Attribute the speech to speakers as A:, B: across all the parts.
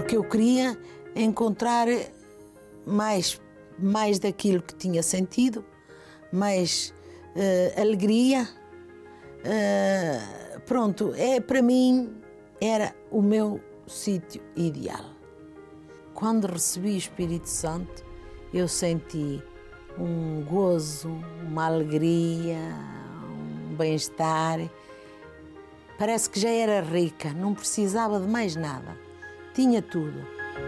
A: porque eu queria encontrar mais daquilo que tinha sentido, mais alegria. Pronto, para mim era o meu sítio ideal. Quando recebi o Espírito Santo, eu senti um gozo, uma alegria, um bem-estar. Parece que já era rica, não precisava de mais nada. Tinha tudo.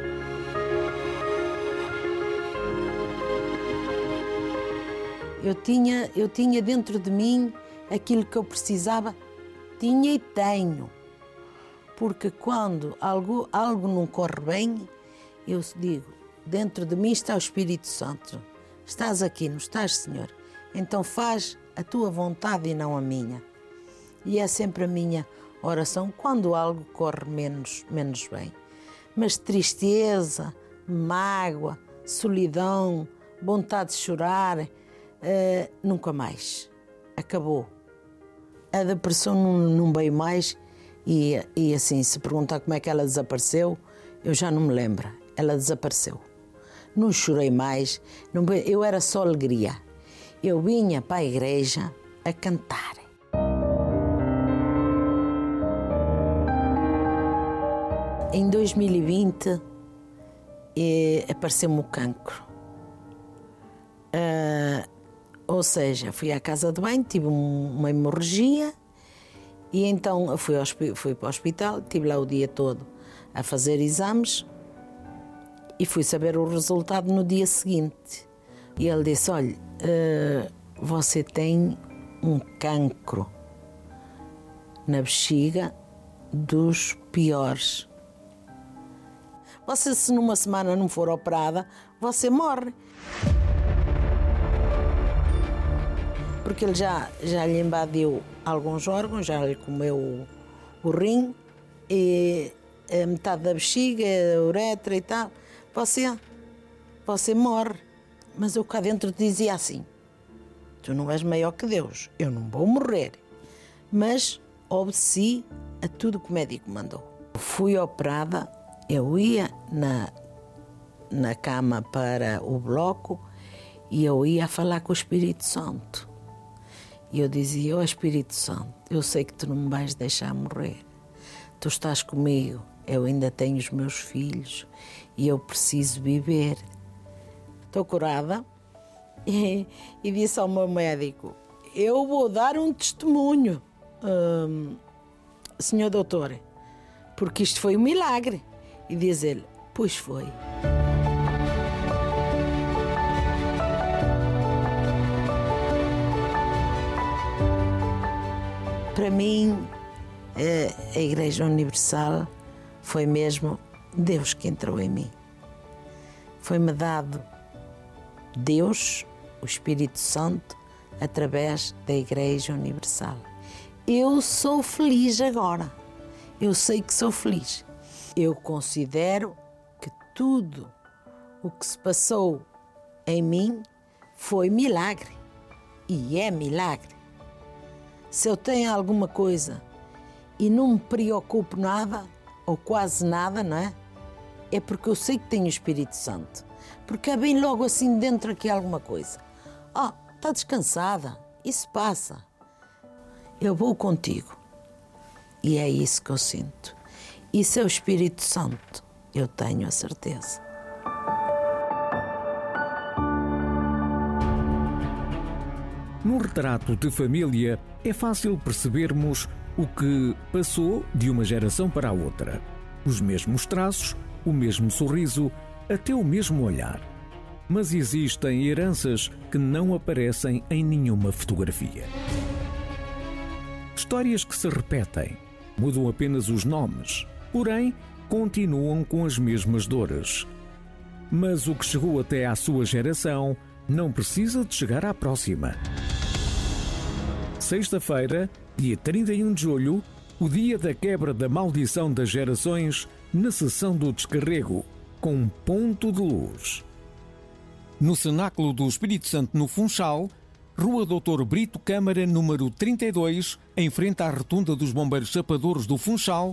A: Eu tinha dentro de mim aquilo que eu precisava, tinha e tenho. Porque quando algo não corre bem, eu digo, dentro de mim está o Espírito Santo. Estás aqui, não estás, Senhor? Então faz a tua vontade e não a minha. E é sempre a minha oração quando algo corre menos bem. Mas tristeza, mágoa, solidão, vontade de chorar, nunca mais. Acabou. A depressão não veio mais e assim, se perguntar como é que ela desapareceu, eu já não me lembro. Ela desapareceu. Não chorei mais, eu era só alegria. Eu vinha para a igreja a cantar. Em 2020 apareceu-me o cancro. Ou seja, fui à casa de banho, tive uma hemorragia e então fui para o hospital, estive lá o dia todo a fazer exames e fui saber o resultado no dia seguinte. E ele disse, olha, você tem um cancro na bexiga dos piores. Você, se numa semana não for operada, você morre. Porque ele já lhe invadiu alguns órgãos, já lhe comeu o rim, e a metade da bexiga, a uretra e tal. Você morre. Mas eu cá dentro dizia assim, tu não és maior que Deus, eu não vou morrer. Mas obedeci a tudo que o médico mandou. Fui operada, eu ia na cama para o bloco e eu ia falar com o Espírito Santo. E eu dizia, Espírito Santo, eu sei que tu não me vais deixar morrer. Tu estás comigo, eu ainda tenho os meus filhos e eu preciso viver. Estou curada e disse ao meu médico, eu vou dar um testemunho, senhor doutor, porque isto foi um milagre. E diz ele, pois foi. Para mim, a Igreja Universal foi mesmo Deus que entrou em mim. Foi-me dado Deus, o Espírito Santo, através da Igreja Universal. Eu sou feliz agora. Eu sei que sou feliz. Eu considero que tudo o que se passou em mim foi milagre. E é milagre. Se eu tenho alguma coisa e não me preocupo nada, ou quase nada, não é? É porque eu sei que tenho o Espírito Santo. Porque é bem logo assim dentro aqui alguma coisa. Está descansada, isso passa. Eu vou contigo. E é isso que eu sinto. Isso é o Espírito Santo, eu tenho a certeza.
B: Num retrato de família, é fácil percebermos o que passou de uma geração para a outra. Os mesmos traços, o mesmo sorriso, até o mesmo olhar. Mas existem heranças que não aparecem em nenhuma fotografia. Histórias que se repetem, mudam apenas os nomes, porém continuam com as mesmas dores. Mas o que chegou até à sua geração não precisa de chegar à próxima. Sexta-feira, dia 31 de julho, o dia da quebra da maldição das gerações, na sessão do descarrego, com um ponto de luz. No Cenáculo do Espírito Santo no Funchal, Rua Doutor Brito Câmara, número 32, em frente à Rotunda dos Bombeiros Chapadores do Funchal,